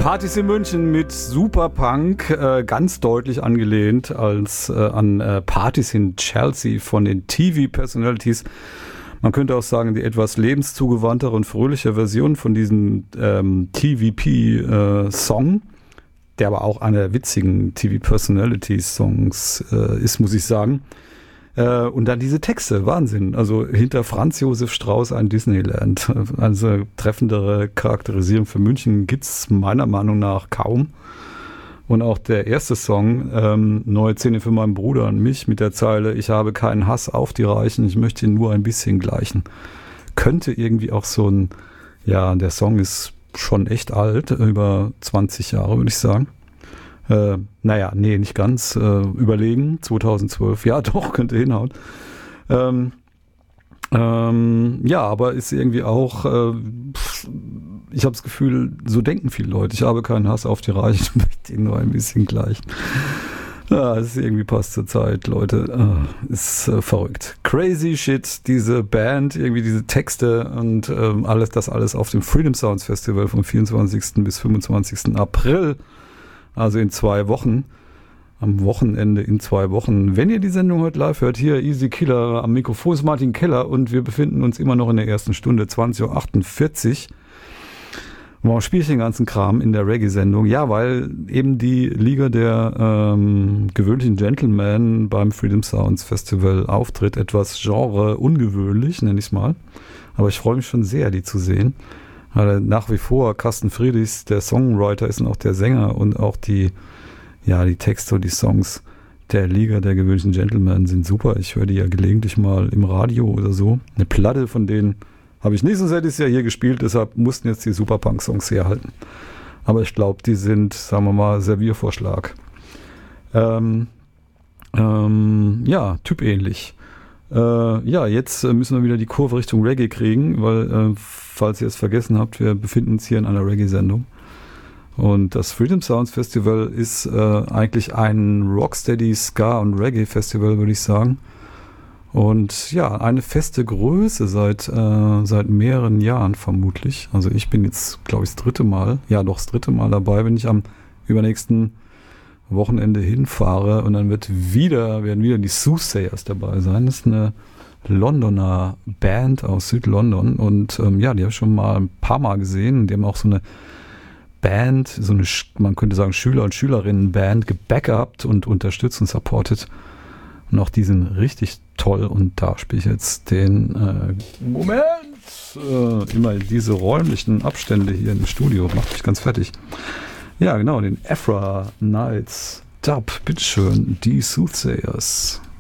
Partys in München mit Superpunk, ganz deutlich angelehnt an Partys in Chelsea von den TV-Personalities. Man könnte auch sagen, die etwas lebenszugewandtere und fröhliche Version von diesem TVP-Song, der aber auch einer der witzigen TV-Personalities-Songs ist, muss ich sagen. Und dann diese Texte, Wahnsinn. Also hinter Franz Josef Strauß ein Disneyland. Also treffendere Charakterisierung für München gibt es meiner Meinung nach kaum. Und auch der erste Song, Neue Zähne für meinen Bruder und mich, mit der Zeile, ich habe keinen Hass auf die Reichen, ich möchte ihn nur ein bisschen gleichen. Könnte irgendwie auch so ein, ja, der Song ist schon echt alt, über 20 Jahre würde ich sagen. Naja, nee, nicht ganz. Überlegen, 2012. Ja, doch, könnte hinhauen. Ja, aber ist irgendwie auch, ich habe das Gefühl, so denken viele Leute. Ich habe keinen Hass auf die Reichen, ich möchte ihn nur ein bisschen gleichen. Ja, es ist irgendwie passt zur Zeit, Leute. Ist verrückt. Crazy Shit, diese Band, irgendwie diese Texte und das alles auf dem Freedom Sounds Festival vom 24. bis 25. April. Also in 2 Wochen, am Wochenende in 2 Wochen. Wenn ihr die Sendung heute live hört, hier Easy Killer, am Mikrofon ist Martin Keller und wir befinden uns immer noch in der ersten Stunde, 20.48 Uhr. Warum spiele ich den ganzen Kram in der Reggae-Sendung? Ja, weil eben die Liga der gewöhnlichen Gentlemen beim Freedom Sounds Festival auftritt. Etwas Genre ungewöhnlich, nenne ich es mal. Aber ich freue mich schon sehr, die zu sehen. Weil nach wie vor Carsten Friedrichs der Songwriter ist und auch der Sänger und auch die Texte und die Songs der Liga der gewöhnlichen Gentlemen sind super. Ich höre die ja gelegentlich mal im Radio oder so. Eine Platte von denen habe ich nicht, sonst hätte ich es ja hier gespielt, deshalb mussten jetzt die Superpunk-Songs herhalten. Aber ich glaube, die sind, sagen wir mal, Serviervorschlag. Typähnlich. Jetzt müssen wir wieder die Kurve Richtung Reggae kriegen, weil, falls ihr es vergessen habt, wir befinden uns hier in einer Reggae-Sendung. Und das Freedom Sounds Festival ist eigentlich ein Rocksteady Ska und Reggae Festival, würde ich sagen. Und ja, eine feste Größe seit mehreren Jahren vermutlich. Also ich bin jetzt, glaube ich, das dritte Mal dabei, wenn ich am übernächsten Wochenende hinfahre und dann werden wieder die Soothsayers dabei sein. Das ist eine Londoner Band aus Südlondon und die habe ich schon mal ein paar Mal gesehen. Die haben auch so eine Band, so eine, man könnte sagen, Schüler- und Schülerinnen-Band gebackupt und unterstützt und supportet. Und auch die sind richtig toll und da spiele ich jetzt den immer diese räumlichen Abstände hier im Studio, macht mich ganz fertig. Ja, genau, den Afra Nights Dub, bitteschön, die Soothsayers.